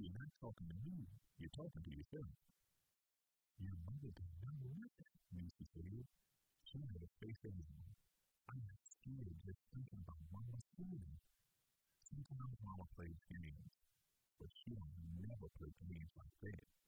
you're not talking to me, you're talking to yourself. Your mother did not want that, Lucy said. She had a face of one. I got scared just thinking about Mama screaming. Sometimes Mama plays games, but she don't never play games like that.